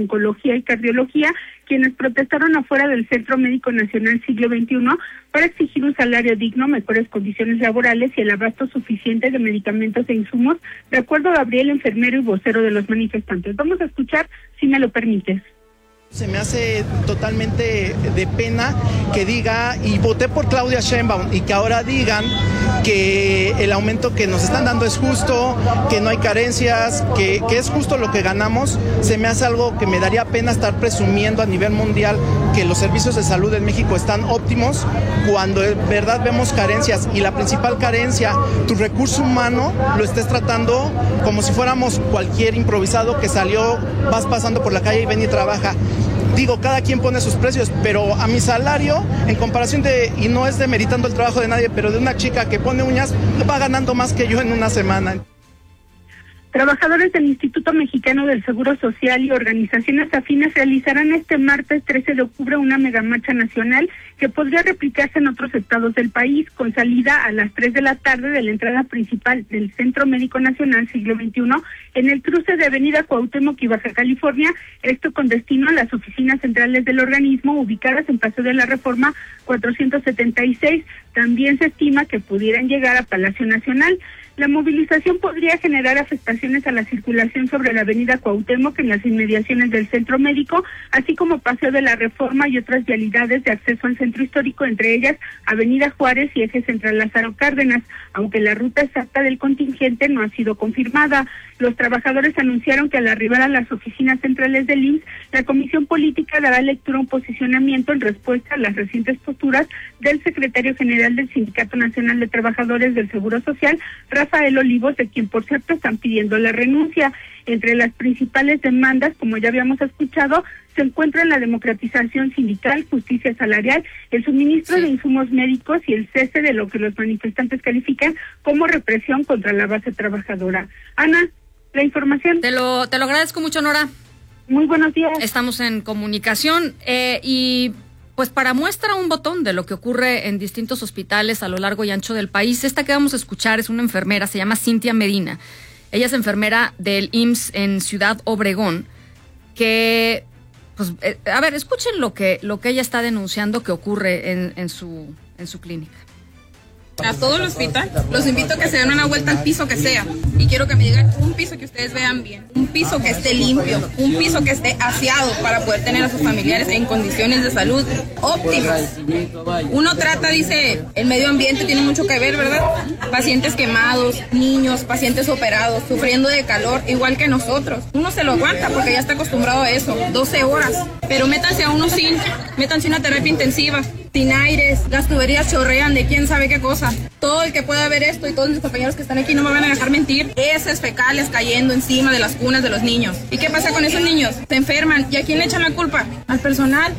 oncología y cardiología, quienes protestaron afuera del Centro Médico Nacional Siglo XXI para exigir un salario digno, mejores condiciones laborales y el abasto suficiente de medicamentos e insumos, de acuerdo a Gabriel, enfermero y vocero de los manifestantes. Vamos a escuchar, si me lo permites. Se me hace totalmente de pena que diga, y voté por Claudia Sheinbaum, y que ahora digan que el aumento que nos están dando es justo, que no hay carencias, que es justo lo que ganamos. Se me hace algo que me daría pena estar presumiendo a nivel mundial que los servicios de salud en México están óptimos, cuando en verdad vemos carencias, y la principal carencia, tu recurso humano lo estés tratando como si fuéramos cualquier improvisado que salió, vas pasando por la calle y ven y trabaja. Digo, cada quien pone sus precios, pero a mi salario, en comparación y no es demeritando el trabajo de nadie, pero de una chica que pone uñas, va ganando más que yo en una semana. Trabajadores del Instituto Mexicano del Seguro Social y organizaciones afines realizarán este martes 13 de octubre una megamarcha nacional que podría replicarse en otros estados del país, con salida a las 3 de la tarde de la entrada principal del Centro Médico Nacional Siglo XXI en el cruce de Avenida Cuauhtémoc y Baja California, esto con destino a las oficinas centrales del organismo ubicadas en Paseo de la Reforma 476. También se estima que pudieran llegar a Palacio Nacional. La movilización podría generar afectaciones a la circulación sobre la avenida Cuauhtémoc en las inmediaciones del centro médico, así como Paseo de la Reforma y otras vialidades de acceso al centro histórico, entre ellas Avenida Juárez y Eje Central Lázaro Cárdenas, aunque la ruta exacta del contingente no ha sido confirmada. Los trabajadores anunciaron que al arribar a las oficinas centrales del IMSS, la Comisión Política dará lectura a un posicionamiento en respuesta a las recientes posturas del secretario general del Sindicato Nacional de Trabajadores del Seguro Social, Rafael Olivos, de quien por cierto están pidiendo la renuncia. Entre las principales demandas, como ya habíamos escuchado, se encuentran la democratización sindical, justicia salarial, el suministro de insumos médicos y el cese de lo que los manifestantes califican como represión contra la base trabajadora. Ana, la información. Te lo agradezco mucho, Nora. Muy buenos días. Estamos en comunicación y pues para muestra un botón de lo que ocurre en distintos hospitales a lo largo y ancho del país, esta que vamos a escuchar es una enfermera, se llama Cintia Medina. Ella es enfermera del IMSS en Ciudad Obregón, que, pues, a ver, escuchen lo que ella está denunciando que ocurre en su clínica. A todo el hospital, los invito a que se den una vuelta al piso que sea. Y quiero que me digan un piso que ustedes vean bien. Un piso que esté limpio, un piso que esté aseado para poder tener a sus familiares en condiciones de salud óptimas. Uno trata, dice, el medio ambiente tiene mucho que ver, ¿verdad? Pacientes quemados, niños, pacientes operados, sufriendo de calor, igual que nosotros. Uno se lo aguanta porque ya está acostumbrado a eso, 12 horas. Pero métanse a uno métanse a una terapia intensiva. Sin aires, las tuberías chorrean de quién sabe qué cosa. Todo el que pueda ver esto y todos mis compañeros que están aquí no me van a dejar mentir. Heces fecales cayendo encima de las cunas de los niños. ¿Y qué pasa con esos niños? Se enferman. ¿Y a quién le echan la culpa? Al personal.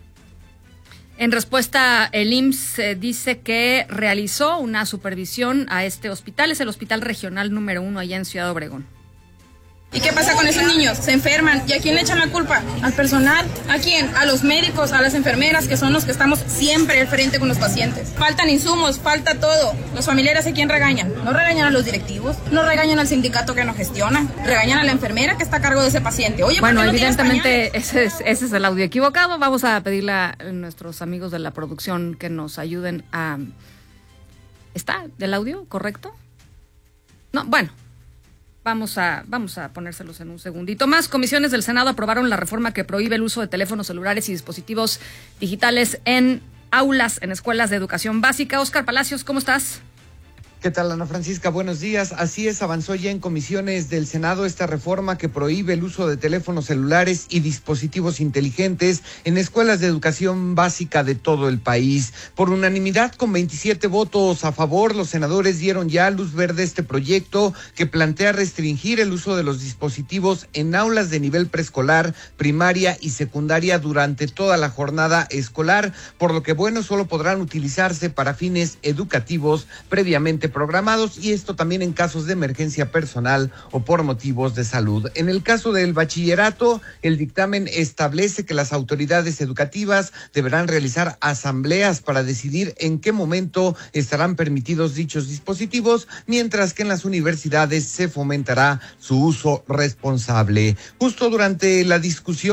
En respuesta, el IMSS dice que realizó una supervisión a este hospital. Es el Hospital Regional número 1 allá en Ciudad Obregón. ¿Y qué pasa con esos niños? Se enferman. ¿Y a quién le echan la culpa? ¿Al personal? ¿A quién? A los médicos, a las enfermeras, que son los que estamos siempre al frente con los pacientes. Faltan insumos, falta todo. Los familiares, ¿a quién regañan? No regañan a los directivos, no regañan al sindicato que nos gestiona, regañan a la enfermera que está a cargo de ese paciente. Oye, bueno, ¿por qué no evidentemente ese es el audio equivocado. Vamos a pedirle a nuestros amigos de la producción que nos ayuden a... ¿Está el audio correcto? No, bueno. Vamos a ponérselos en un segundito más. Comisiones del Senado aprobaron la reforma que prohíbe el uso de teléfonos celulares y dispositivos digitales en aulas, en escuelas de educación básica. Óscar Palacios, ¿cómo estás? ¿Qué tal, Ana Francisca? Buenos días. Así es, avanzó ya en comisiones del Senado esta reforma que prohíbe el uso de teléfonos celulares y dispositivos inteligentes en escuelas de educación básica de todo el país. Por unanimidad, con 27 votos a favor, los senadores dieron ya luz verde a este proyecto que plantea restringir el uso de los dispositivos en aulas de nivel preescolar, primaria y secundaria durante toda la jornada escolar, por lo que, bueno, solo podrán utilizarse para fines educativos previamente programados, y esto también en casos de emergencia personal o por motivos de salud. En el caso del bachillerato, el dictamen establece que las autoridades educativas deberán realizar asambleas para decidir en qué momento estarán permitidos dichos dispositivos, mientras que en las universidades se fomentará su uso responsable. Justo durante la discusión